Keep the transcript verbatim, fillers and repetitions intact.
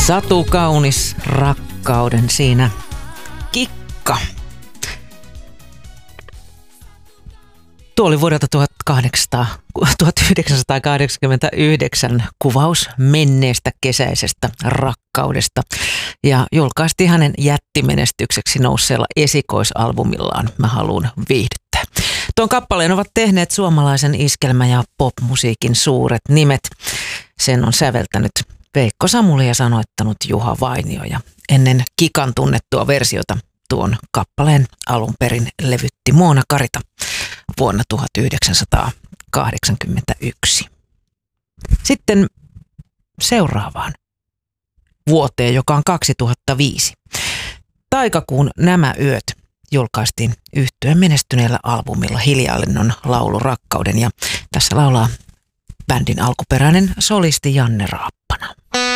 Satu kaunis rakkauden siinä kikka. Tuo oli vuodelta tuhatyhdeksänsataakahdeksankymmentäyhdeksän kuvaus menneestä kesäisestä rakkaudesta ja julkaistiin hänen jättimenestykseksi nousseella esikoisalbumillaan Mä haluun viihdyttää. Tuon kappaleen ovat tehneet suomalaisen iskelmä- ja popmusiikin suuret nimet. Sen on säveltänyt Veikko Samuli ja sanoittanut Juha Vainio ja ennen Kikan tunnettua versiota tuon kappaleen alun perin levytti Moona Karita vuonna tuhatyhdeksänsataakahdeksankymmentäyksi. Sitten seuraavaan vuoteen, joka on kaksituhattaviisi. Taikakuun Nämä yöt julkaistiin yhtyeen menestyneellä albumilla Hiljalennon laulu Rakkauden ja tässä laulaa bändin alkuperäinen solisti Janne Raab.